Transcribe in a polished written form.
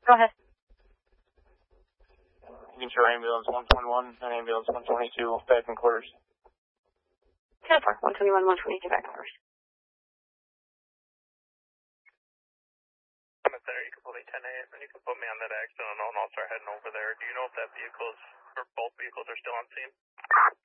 Go ahead. You can show ambulance 121 and ambulance 122 back in quarters. 10-4, 121, 122 back in quarters. Center, you can pull me 10-8 and you can put me on that accident and I'll start heading over there. Do you know if that vehicle's, or both vehicles are still on scene?